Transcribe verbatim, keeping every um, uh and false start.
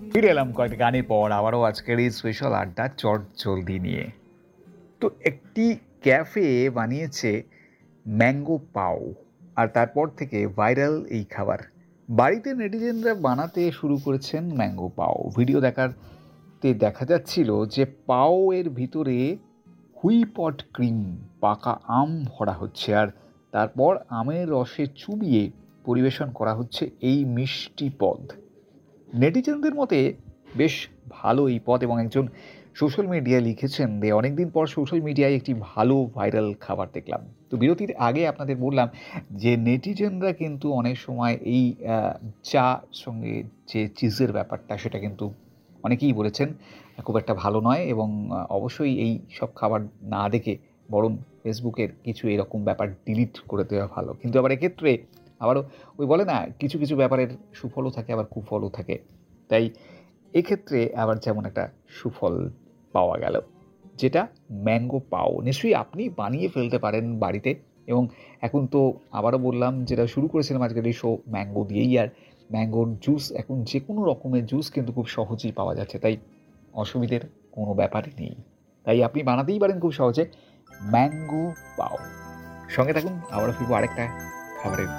ফিরে এলাম কয়েকটা গানের পর আবারও আজকের এই স্পেশাল আড্ডা চট জলদি নিয়ে। তো একটি ক্যাফে বানিয়েছে ম্যাঙ্গো পাও, আর তারপর থেকে ভাইরাল এই খাবার। বাড়িতে নেটিজেনরা বানাতে শুরু করেছেন ম্যাঙ্গো পাও। ভিডিও দেখাতে দেখা যাচ্ছিল যে পাও এর ভিতরে হুইপট ক্রিম, পাকা আম ভরা হচ্ছে, আর তারপর আমের রসে চুবিয়ে পরিবেশন করা হচ্ছে এই মিষ্টি পদ। নেটিজেনদের মতে বেশ ভালো এই পদ, এবং একজন সোশ্যাল মিডিয়ায় লিখেছেন যে অনেকদিন পর সোশ্যাল মিডিয়ায় একটি ভালো ভাইরাল খাবার দেখলাম। তো বিরতির আগে আপনাদের বললাম যে নেটিজেনরা কিন্তু অনেক সময় এই আহ, চা সঙ্গে যে চিজের ব্যাপারটা সেটা কিন্তু অনেকেই বলেছেন খুব একটা ভালো নয়, এবং আহ, অবশ্যই এই সব খাবার না দেখে বরং ফেসবুকের কিছু এরকম ব্যাপার ডিলিট করে দেওয়া ভালো। কিন্তু আবার এক্ষেত্রে আবারও ওই বলে না, কিছু কিছু ব্যাপারের সুফলও থাকে আবার কুফলও থাকে। তাই এক্ষেত্রে আবার যেমন একটা সুফল পাওয়া গেল, যেটা ম্যাঙ্গো পাও। নিশ্চয়ই আপনি বানিয়ে ফেলতে পারেন বাড়িতে। এবং এখন তো আবারও বললাম, যেটা শুরু করেছিলাম আজকের এই শো ম্যাঙ্গো দিয়েই, আর ম্যাঙ্গোর জুস এখন যে কোনো রকমের জুস কিন্তু খুব সহজেই পাওয়া যাচ্ছে, তাই অসুবিধের কোনো ব্যাপারই নেই। তাই আপনি বানাতেই পারেন খুব সহজে ম্যাঙ্গো পাও। সঙ্গে থাকুন, আবারও ফিরবো আরেকটা খাবারের